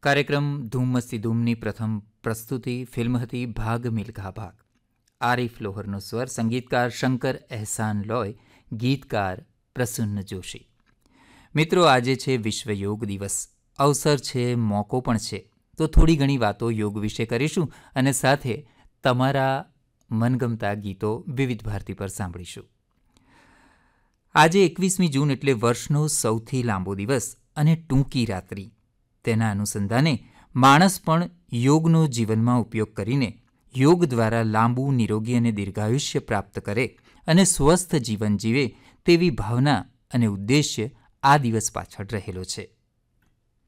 કાર્યક્રમ ધૂમ મસ્તી ધૂમની પ્રથમ પ્રસ્તુતિ ફિલ્મ હતી ભાગ મિલ્ખા ભાગ. આરિફ લોહરનો સ્વર, સંગીતકાર શંકર એહસાન લોય, ગીતકાર પ્રસન્ન જોશી. મિત્રો, આજે છે વિશ્વ યોગ દિવસ. અવસર છે, મોકો પણ છે, તો થોડી ઘણી વાતો યોગ વિશે કરીશું અને સાથે તમારા મનગમતા ગીતો વિવિધ ભારતી પર સાંભળીશું. આજે 21મી જૂન એટલે વર્ષનો સૌથી લાંબો દિવસ અને ટૂંકી રાત્રિ. તેના અનુસંધાને માણસ પણ યોગનો જીવનમાં ઉપયોગ કરીને યોગ દ્વારા લાંબુ, નિરોગી અને દીર્ઘાયુષ્ય પ્રાપ્ત કરે અને સ્વસ્થ જીવન જીવે તેવી ભાવના અને ઉદ્દેશ્ય આ દિવસ પાછળ રહેલો છે.